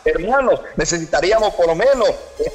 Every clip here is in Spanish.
hermanos, necesitaríamos por lo menos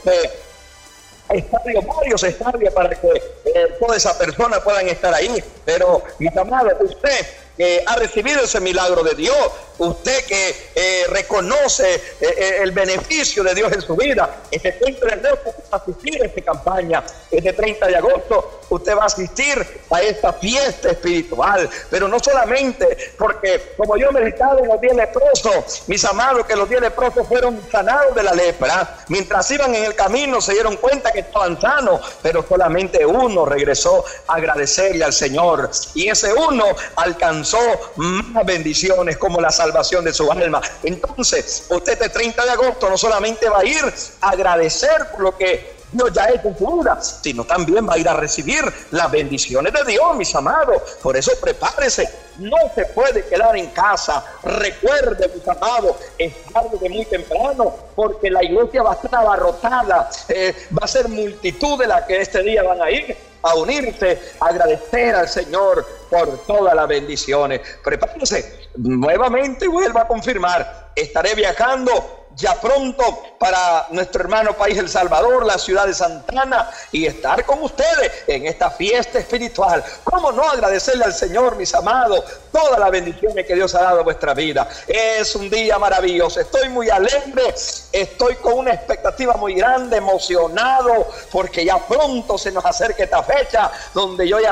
varios estadios para que toda esa persona puedan estar ahí. Pero, mis amados, usted que ha recibido ese milagro de Dios, usted que reconoce el beneficio de Dios en su vida, este 30 de agosto va a asistir a esta campaña. Este 30 de agosto usted va a asistir a esta fiesta espiritual, pero no solamente porque, como yo meditaba en los 10 leprosos, mis amados, que los 10 leprosos fueron sanados de la lepra. Mientras iban en el camino se dieron cuenta que estaban sanos, pero solamente uno regresó a agradecerle al Señor, y ese uno alcanzó más bendiciones como la salvación de su alma. Entonces usted este 30 de agosto no solamente va a ir a agradecer por lo que Dios ya ha hecho en su vida, sino también va a ir a recibir las bendiciones de Dios, mis amados. Por eso prepárese, no se puede quedar en casa. Recuerde, mis amados, estar desde muy temprano, porque la iglesia va a estar abarrotada, va a ser multitud de las que este día van a ir a unirse, a agradecer al Señor por todas las bendiciones. Prepárese, nuevamente vuelvo a confirmar, estaré viajando ya pronto para nuestro hermano país El Salvador, la ciudad de Santa Ana, y estar con ustedes en esta fiesta espiritual. ¿Cómo no agradecerle al Señor, mis amados, todas las bendiciones que Dios ha dado a vuestra vida? Es un día maravilloso, estoy muy alegre, estoy con una expectativa muy grande, emocionado, porque ya pronto se nos acerca esta fecha donde yo ya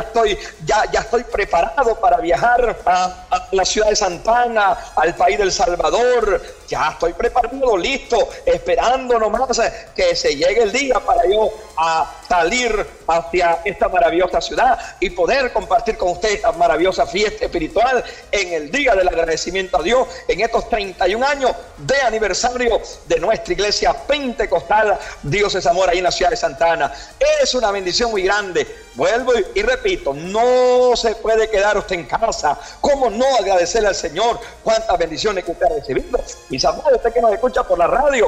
estoy preparado para viajar a la ciudad de Santa Ana, al país del Salvador. Ya estoy preparado, listo, esperando nomás que se llegue el día para yo a salir hacia esta maravillosa ciudad y poder compartir con ustedes esta maravillosa fiesta espiritual en el día del agradecimiento a Dios, en estos 31 años de aniversario de nuestra iglesia pentecostal Dios es Amor, ahí en la ciudad de Santa Ana. Es una bendición muy grande. Vuelvo y repito, no se puede quedar usted en casa. ¿Cómo no agradecerle al Señor cuántas bendiciones que usted ha recibido? Mis amados, usted que nos escucha por la radio,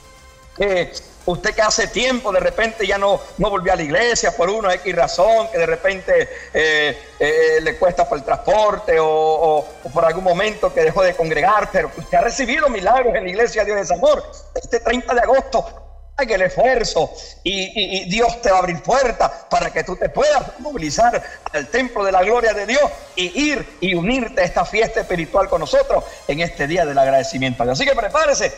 usted que hace tiempo de repente ya no volvió a la iglesia por una X razón, que de repente le cuesta por el transporte o por algún momento que dejó de congregar, pero usted ha recibido milagros en la iglesia Dios es Amor. Este 30 de agosto haga el esfuerzo y Dios te va a abrir puertas para que tú te puedas movilizar al templo de la gloria de Dios y ir y unirte a esta fiesta espiritual con nosotros en este día del agradecimiento. Así que prepárese,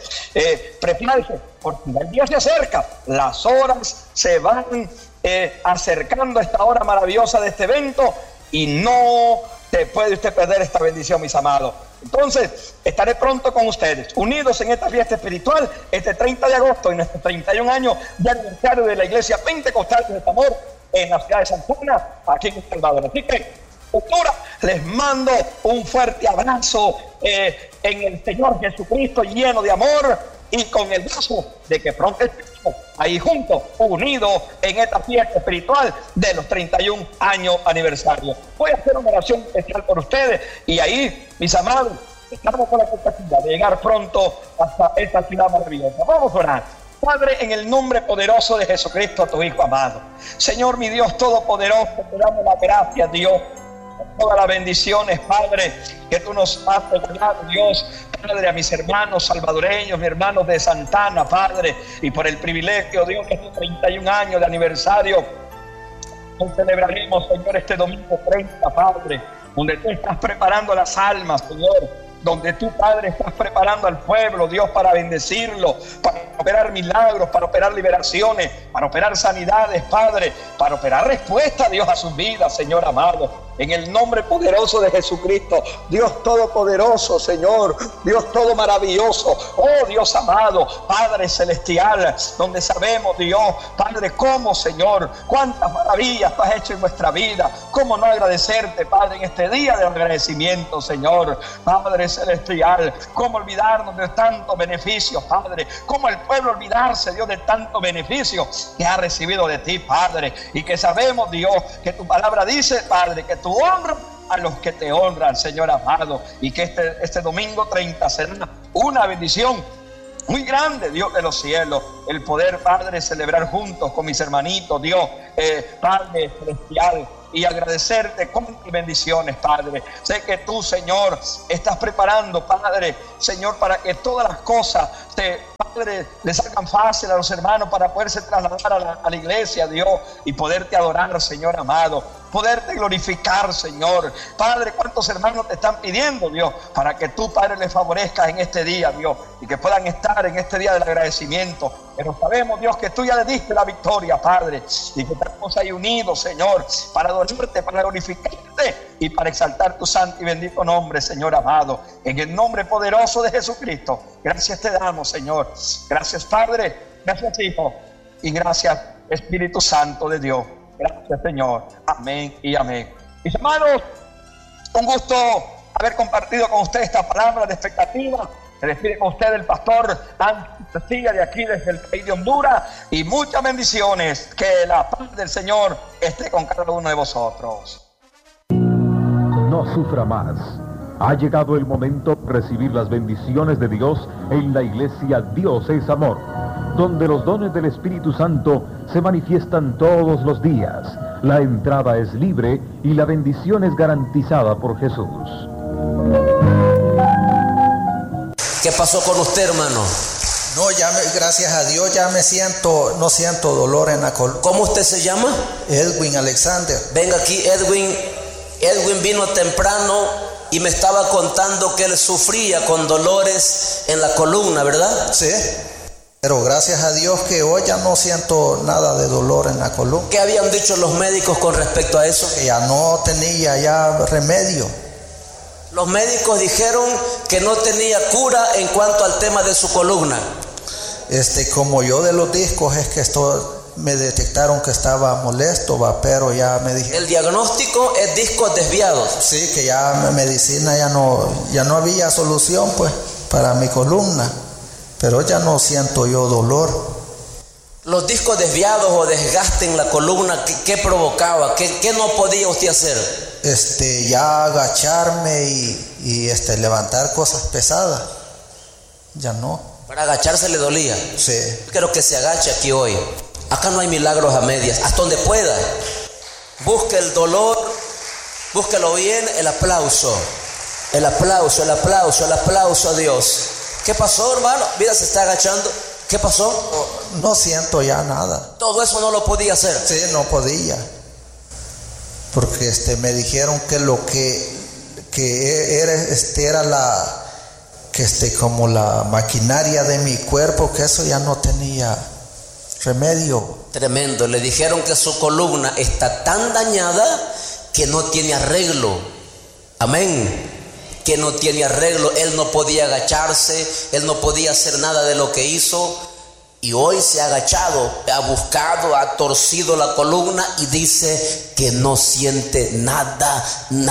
porque el día se acerca, las horas se van acercando a esta hora maravillosa de este evento, y no te puede usted perder esta bendición, mis amados. Entonces, estaré pronto con ustedes, unidos en esta fiesta espiritual, este 30 de agosto, en nuestros 31 años de aniversario de la iglesia pentecostal de Amor en la ciudad de Santa Ana, aquí en El Salvador. Así que, doctora, les mando un fuerte abrazo en el Señor Jesucristo, lleno de amor, y con el gozo de que pronto estemos ahí juntos, unidos en esta fiesta espiritual de los 31 años aniversario. Voy a hacer una oración especial por ustedes, y ahí, mis amados, estamos con la expectativa de llegar pronto hasta esta ciudad maravillosa. Vamos a orar. Padre, en el nombre poderoso de Jesucristo, tu Hijo amado, Señor mi Dios todopoderoso, te damos las gracias, Dios, por todas las bendiciones, Padre, que tú nos has regalado, Dios, Padre, a mis hermanos salvadoreños, mis hermanos de Santa Ana, Padre, y por el privilegio, Dios, de estos 31 años de aniversario, hoy celebraremos, Señor, este domingo 30, Padre, donde tú estás preparando las almas, Señor, donde tú, Padre, estás preparando al pueblo, Dios, para bendecirlo, para operar milagros, para operar liberaciones, para operar sanidades, Padre, para operar respuesta, Dios, a sus vidas, Señor amado. En el nombre poderoso de Jesucristo, Dios todopoderoso, Señor, Dios todo maravilloso, oh Dios amado, Padre celestial, donde sabemos, Dios, Padre, cómo, Señor, cuántas maravillas tú has hecho en nuestra vida, cómo no agradecerte, Padre, en este día de agradecimiento, Señor, Padre celestial, cómo olvidarnos de tantos beneficios, Padre, cómo el pueblo olvidarse, Dios, de tantos beneficios que ha recibido de ti, Padre, y que sabemos, Dios, que tu palabra dice, Padre, que tú honras a los que te honran, Señor amado, y que este domingo 30 será una bendición muy grande, Dios de los cielos, el poder, Padre, celebrar juntos con mis hermanitos, Dios, Padre celestial, y agradecerte con tus bendiciones, Padre. Sé que tú, Señor, estás preparando, Padre, Señor, para que todas las cosas Padre, le salgan fácil a los hermanos para poderse trasladar a la iglesia, Dios, y poderte adorar, Señor amado, poderte glorificar, Señor. Padre, cuántos hermanos te están pidiendo, Dios, para que tú, Padre, les favorezcas en este día, Dios, y que puedan estar en este día del agradecimiento. Pero sabemos, Dios, que tú ya le diste la victoria, Padre, y que estamos ahí unidos, Señor, para adorarte, para glorificarte y para exaltar tu santo y bendito nombre, Señor amado. En el nombre poderoso de Jesucristo, gracias te damos, Señor. Gracias, Padre, gracias, Hijo, y gracias, Espíritu Santo de Dios. Gracias, Señor. Amén y amén. Mis hermanos, un gusto haber compartido con ustedes esta palabra de expectativa. Se despide con usted el pastor Ángel Castilla, de aquí desde el país de Honduras, y muchas bendiciones. Que la paz del Señor esté con cada uno de vosotros. No sufra más. Ha llegado el momento de recibir las bendiciones de Dios en la iglesia Dios es Amor, donde los dones del Espíritu Santo se manifiestan todos los días. La entrada es libre y la bendición es garantizada por Jesús. ¿Qué pasó con usted, hermano? No, gracias a Dios ya no siento dolor en la columna. ¿Cómo usted se llama? Edwin Alexander. Venga aquí, Edwin. Edwin vino temprano y me estaba contando que él sufría con dolores en la columna, ¿verdad? Sí, pero gracias a Dios que hoy ya no siento nada de dolor en la columna. ¿Qué habían dicho los médicos con respecto a eso? Que ya no tenía ya remedio. Los médicos dijeron que no tenía cura en cuanto al tema de su columna. Como yo de los discos es que me detectaron que estaba molesto, pero ya me dijeron. El diagnóstico es discos desviados. Sí, que ya medicina ya no había solución pues para mi columna, pero ya no siento yo dolor. Los discos desviados o desgaste en la columna, ¿qué provocaba? ¿Qué no podía usted hacer? Ya agacharme y levantar cosas pesadas, ya no. Para agacharse le dolía. Sí. Quiero que se agache aquí hoy. Acá no hay milagros a medias. Hasta donde pueda. Busque el dolor, búsquelo bien, el aplauso. El aplauso, el aplauso, el aplauso a Dios. ¿Qué pasó, hermano? Mira, se está agachando. ¿Qué pasó? No siento ya nada. Todo eso no lo podía hacer. Sí, no podía. Porque me dijeron que lo que era como la maquinaria de mi cuerpo, que eso ya no tenía remedio. Tremendo. Le dijeron que su columna está tan dañada que no tiene arreglo. Amén. Que no tiene arreglo. Él no podía agacharse, él no podía hacer nada de lo que hizo. Y hoy se ha agachado, ha buscado, ha torcido la columna y dice que no siente nada.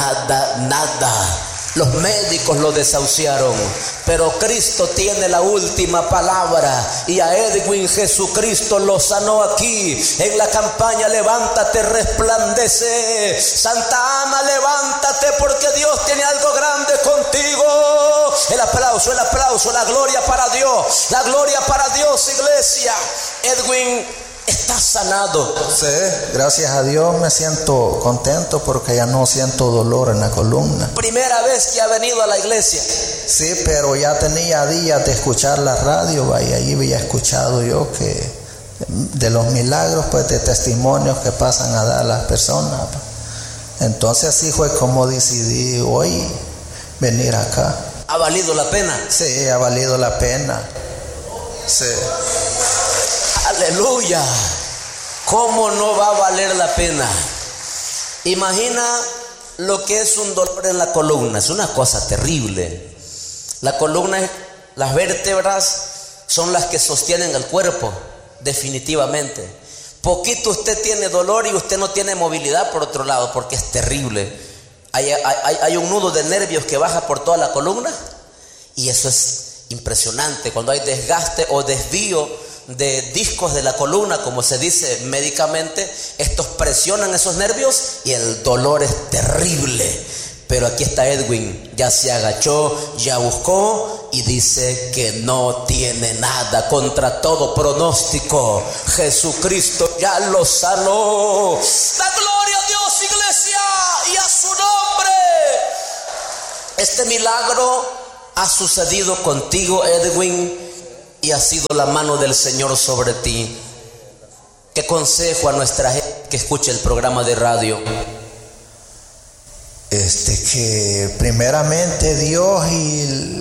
Los médicos lo desahuciaron, pero Cristo tiene la última palabra, y a Edwin Jesucristo lo sanó aquí en la campaña Levántate, resplandece. Santa Ana, levántate, porque Dios tiene algo grande contigo. El aplauso, la gloria para Dios, la gloria para Dios, iglesia. Edwin está sanado. Sí, gracias a Dios me siento contento porque ya no siento dolor en la columna. Primera vez que ha venido a la iglesia. Sí, pero ya tenía días de escuchar la radio, y ahí había escuchado yo que de los milagros, pues, de testimonios que pasan a dar las personas. Entonces así fue como decidí hoy venir acá. ¿Ha valido la pena? Sí, ha valido la pena. Sí. Aleluya. ¿Cómo no va a valer la pena? Imagina lo que es un dolor en la columna. Es una cosa terrible. La columna, las vértebras son las que sostienen el cuerpo, definitivamente. Poquito usted tiene dolor y usted no tiene movilidad por otro lado, porque es terrible. Hay un nudo de nervios que baja por toda la columna, y eso es impresionante. Cuando hay desgaste o desvío de discos de la columna, como se dice médicamente, estos presionan esos nervios y el dolor es terrible. Pero aquí está Edwin, ya se agachó, ya buscó y dice que no tiene nada. Contra todo pronóstico, Jesucristo ya lo sanó. ¡Da gloria a Dios, iglesia! Este milagro ha sucedido contigo, Edwin, y ha sido la mano del Señor sobre ti. ¿Qué consejo a nuestra gente que escuche el programa de radio? Que primeramente Dios y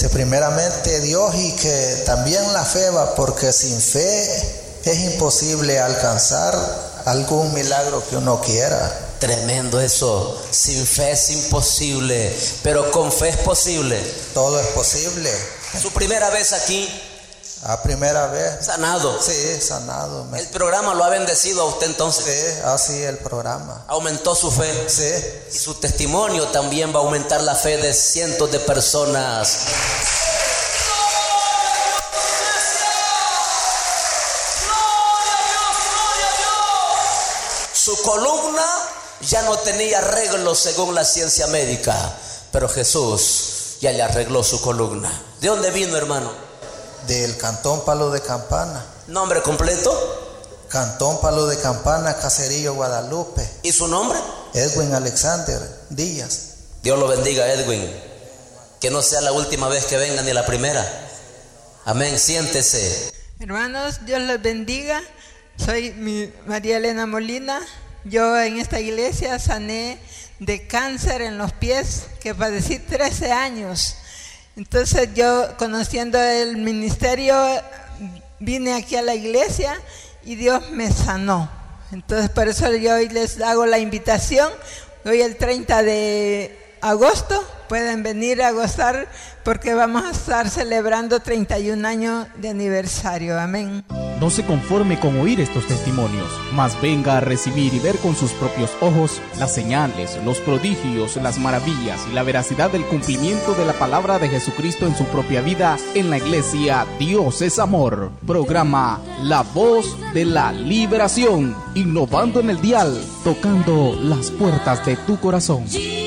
que también la fe va, porque sin fe es imposible alcanzar algún milagro que uno quiera. Tremendo eso. Sin fe es imposible, pero con fe es posible. Todo es posible. Su primera vez aquí. A primera vez. Sanado. Sí, sanado. El programa lo ha bendecido a usted entonces. Sí, así el programa. Aumentó su fe. Sí. Y su testimonio también va a aumentar la fe de cientos de personas. Su columna ya no tenía arreglo según la ciencia médica, pero Jesús ya le arregló su columna. ¿De dónde vino, hermano? Del Cantón Palo de Campana. ¿Nombre completo? Cantón Palo de Campana, Caserío, Guadalupe. ¿Y su nombre? Edwin Alexander Díaz. Dios lo bendiga, Edwin. Que no sea la última vez que venga ni la primera. Amén, siéntese. Hermanos, Dios los bendiga. Soy María Elena Molina. Yo en esta iglesia sané de cáncer en los pies, que padecí 13 años. Entonces yo, conociendo el ministerio, vine aquí a la iglesia y Dios me sanó. Entonces por eso yo hoy les hago la invitación. Hoy el 30 de agosto pueden venir a gozar, porque vamos a estar celebrando 31 años de aniversario. Amén. No se conforme con oír estos testimonios, mas venga a recibir y ver con sus propios ojos las señales, los prodigios, las maravillas y la veracidad del cumplimiento de la palabra de Jesucristo en su propia vida en la iglesia Dios es Amor. Programa La Voz de la Liberación, innovando en el dial, tocando las puertas de tu corazón.